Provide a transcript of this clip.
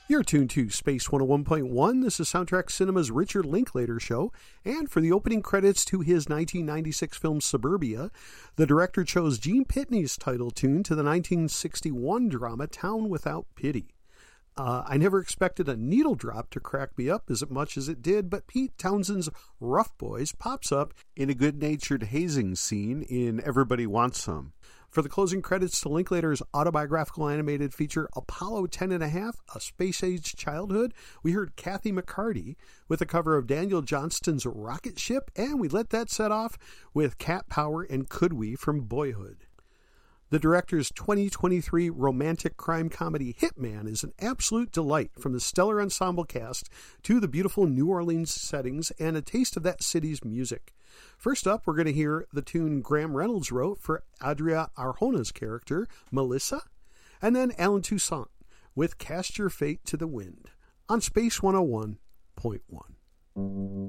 You're tuned to Space 101.1. This is Soundtrack Cinema's Richard Linklater show, and for the opening credits to his 1996 film Suburbia, the director chose Gene Pitney's title tune to the 1961 drama Town Without Pity. I never expected a needle drop to crack me up as much as it did, but Pete Townshend's Rough Boys pops up in a good-natured hazing scene in Everybody Wants Some. For the closing credits to Linklater's autobiographical animated feature Apollo 10.5, A Space-Age Childhood, we heard Kathy McCarty with a cover of Daniel Johnston's Rocket Ship, and we let that set off with Cat Power and Could We from Boyhood. The director's 2023 romantic crime comedy Hitman is an absolute delight, from the stellar ensemble cast to the beautiful New Orleans settings and a taste of that city's music. First up, we're going to hear the tune Graham Reynolds wrote for Adria Arjona's character, Melissa, and then Alan Toussaint with Cast Your Fate to the Wind on Space 101.1.